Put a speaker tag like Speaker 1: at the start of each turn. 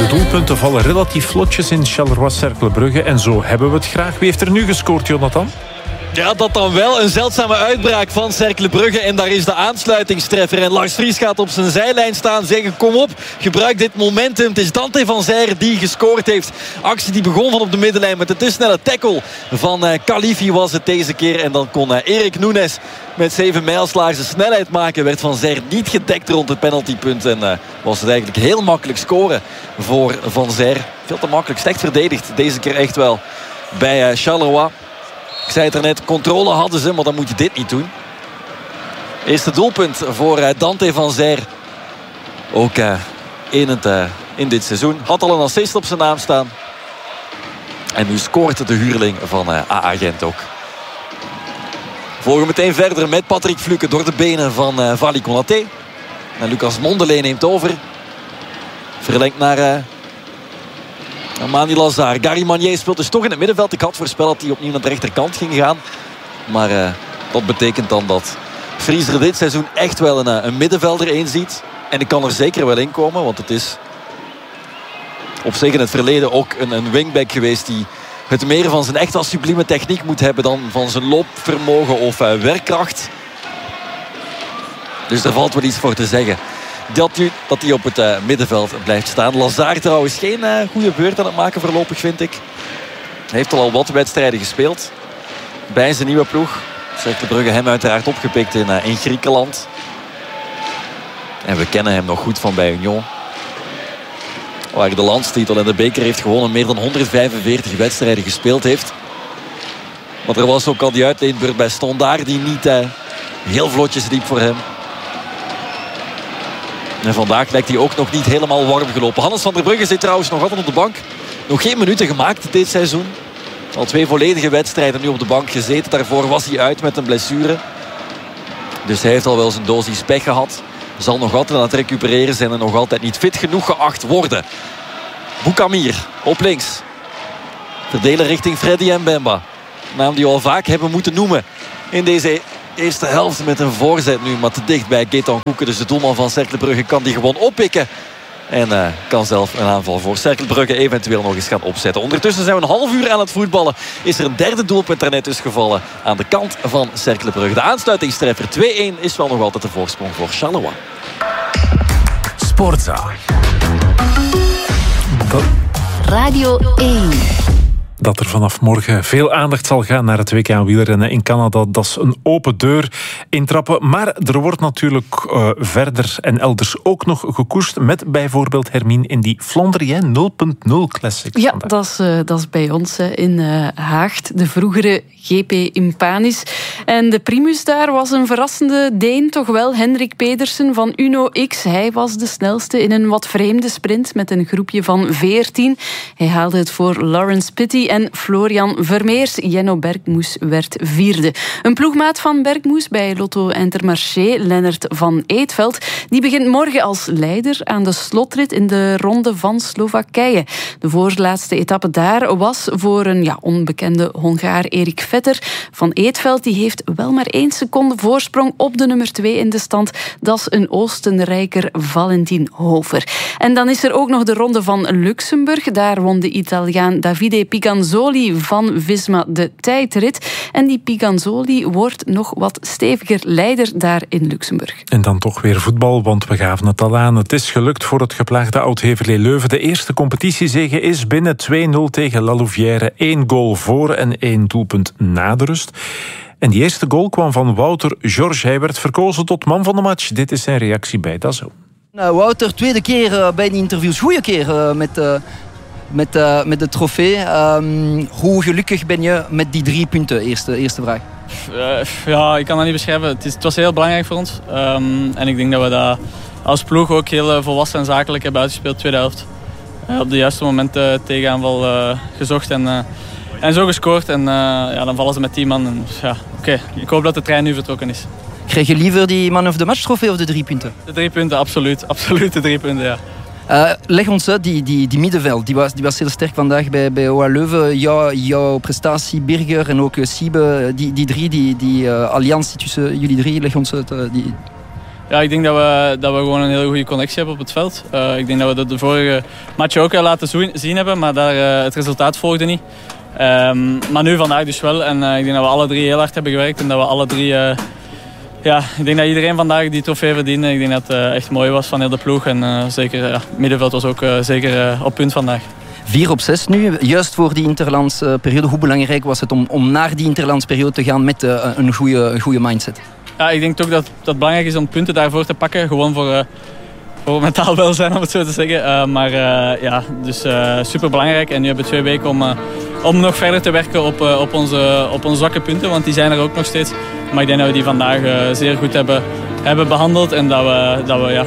Speaker 1: doelpunten vallen relatief vlotjes in Charleroi-Cercle Brugge. En zo hebben we het graag. Wie heeft er nu gescoord, Jonathan?
Speaker 2: Ja, dat dan wel. Een zeldzame uitbraak van Cercle Brugge. En daar is de aansluitingstreffer. En Lars Vries gaat op zijn zijlijn staan. Zeggen, kom op, gebruik dit momentum. Het is Dante van Zijre die gescoord heeft. Actie die begon van op de middenlijn met de te snelle tackle van Khalifi was het deze keer. En dan kon Erik Nunes met 7 mijlslaars de snelheid maken. Werd van Zijre niet gedekt rond het penaltypunt. En was het eigenlijk heel makkelijk scoren voor Van Zijre. Veel te makkelijk, slecht verdedigd. Deze keer echt wel bij Charleroi. Ik zei het er net, controle hadden ze, maar dan moet je dit niet doen. Eerste doelpunt voor Dante van Zijre. Ook in dit seizoen. Had al een assist op zijn naam staan. En nu scoort de huurling van AA Gent ook. Volgen meteen verder met Patrick Fluke door de benen van Vali Konaté. En Lucas Mondelé neemt over. Verlengt naar Mani Lazar. Gary Magnier speelt dus toch in het middenveld. Ik had voorspeld dat hij opnieuw naar de rechterkant ging gaan. Maar dat betekent dan dat Vries er dit seizoen echt wel een middenvelder in ziet. En ik kan er zeker wel in komen. Want het is op zich in het verleden ook een wingback geweest die het meer van zijn echt als sublieme techniek moet hebben dan van zijn loopvermogen of werkkracht. Dus er valt wel iets voor te zeggen. Dat hij op het middenveld blijft staan. Lazar trouwens geen goede beurt aan het maken voorlopig, vind ik. Hij heeft al wat wedstrijden gespeeld. Bij zijn nieuwe ploeg. Cercle Brugge hem uiteraard opgepikt in Griekenland. En we kennen hem nog goed van bij Union. Waar hij de landstitel en de beker heeft gewonnen. Meer dan 145 wedstrijden gespeeld heeft. Maar er was ook al die uitleenbeurt bij Standaard die niet heel vlotjes liep voor hem. En vandaag lijkt hij ook nog niet helemaal warm gelopen. Hannes van der Brugge zit trouwens nog altijd op de bank. Nog geen minuten gemaakt dit seizoen. Al 2 volledige wedstrijden nu op de bank gezeten. Daarvoor was hij uit met een blessure. Dus hij heeft al wel zijn dosis pech gehad. Zal nog altijd aan het recupereren zijn en nog altijd niet fit genoeg geacht worden. Boukamir op links. Verdelen richting Freddy Mbemba. Naam die we al vaak hebben moeten noemen in deze eerste helft met een voorzet nu, maar te dicht bij Gaëtan Koeken. Dus de doelman van Cercle Brugge kan die gewoon oppikken. En kan zelf een aanval voor Cercle Brugge eventueel nog eens gaan opzetten. Ondertussen zijn we een half uur aan het voetballen. Is er een derde doelpunt daarnet dus gevallen aan de kant van Cercle Brugge. De aansluitingstreffer 2-1 is wel nog altijd de voorsprong voor Charleroi.
Speaker 3: Sportza.
Speaker 4: Radio 1.
Speaker 1: Dat er vanaf morgen veel aandacht zal gaan naar het WK wielrennen in Canada. Dat is een open deur intrappen. Maar er wordt natuurlijk verder en elders ook nog gekoerst. Met bijvoorbeeld Hermine in die Flandrien 0.0 Classic.
Speaker 5: Ja, dat is bij ons in Haagt. De vroegere GP Impanis. En de primus daar was een verrassende Deen. Toch wel Henrik Pedersen van Uno X. Hij was de snelste in een wat vreemde sprint met een groepje van 14. Hij haalde het voor Lawrence Pitty en Florian Vermeers. Jenno Bergmoes werd 4e. Een ploegmaat van Bergmoes bij Lotto Intermarché, Lennart van Eetveld, die begint morgen als leider aan de slotrit in de ronde van Slowakije. De voorlaatste etappe daar was voor een onbekende Hongaar Erik Vetter. Van Eetveld die heeft wel maar 1 seconde voorsprong op de nummer 2 in de stand. Dat is een Oostenrijker Valentin Hofer. En dan is er ook nog de ronde van Luxemburg. Daar won de Italiaan Davide Piganzoli van Visma de tijdrit. En die Piganzoli wordt nog wat steviger leider daar in Luxemburg.
Speaker 1: En dan toch weer voetbal, want we gaven het al aan. Het is gelukt voor het geplaagde Oud-Heverlee Leuven. De eerste competitiezege is binnen 2-0 tegen La Louvière. 1 goal voor en 1 doelpunt na de rust. En die eerste goal kwam van Wouter George. Hij werd verkozen tot man van de match. Dit is zijn reactie bij Dazo.
Speaker 6: Wouter, tweede keer bij de interviews. Goeie keer met de trofee. Hoe gelukkig ben je met die 3 punten? Eerste vraag.
Speaker 7: Ja, ik kan dat niet beschrijven. Het was heel belangrijk voor ons. En ik denk dat we dat als ploeg ook heel volwassen en zakelijk hebben uitgespeeld. Tweede helft. Op de juiste momenten tegenaanval gezocht en zo gescoord. En dan vallen ze met 10 man. Oké. Ik hoop dat de trein nu vertrokken is.
Speaker 6: Krijg je liever die man of the match trofee of de 3 punten?
Speaker 7: De 3 punten, absoluut. Absoluut de 3 punten, ja.
Speaker 6: Leg ons uit, die middenveld, die was heel sterk vandaag bij OA Leuven. Jouw prestatie, Birger en ook Siebe, die alliantie tussen jullie 3, leg ons uit.
Speaker 7: Ja, ik denk dat we gewoon een hele goede connectie hebben op het veld. Ik denk dat we dat de vorige match ook laten zien hebben, maar daar, het resultaat volgde niet. Maar nu vandaag dus wel. En ik denk dat we alle drie heel hard hebben gewerkt en dat we alle drie... ik denk dat iedereen vandaag die trofee verdiende. Ik denk dat het echt mooi was van heel de ploeg. En zeker, middenveld was ook zeker op punt vandaag.
Speaker 6: 4-6 nu, juist voor die interlandse periode. Hoe belangrijk was het om naar die interlandse periode te gaan met een goede mindset?
Speaker 7: Ja, ik denk toch dat het belangrijk is om punten daarvoor te pakken. Gewoon voor mentaal welzijn, om het zo te zeggen. Dus super belangrijk. En nu hebben we 2 weken om nog verder te werken op onze zwakke punten. Want die zijn er ook nog steeds. Maar ik denk dat we die vandaag zeer goed hebben behandeld. En dat we